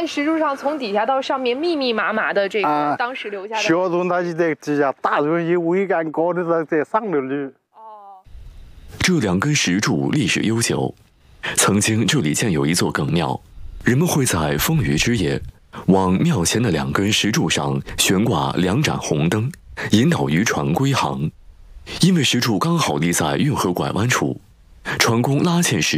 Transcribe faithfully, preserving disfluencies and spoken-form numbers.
看石柱上从底下到上面密密麻麻的这个、啊、当时留下的。 小人他就在底下，大人以桅杆高的在在上头的。 哦，这两根石柱历史悠久，曾经这里建有一座梗庙，人们会在风雨之夜，往庙前的两根石柱上悬挂两盏红灯，引导渔船归航。因为石柱刚好立在运河拐弯处，船工拉纤时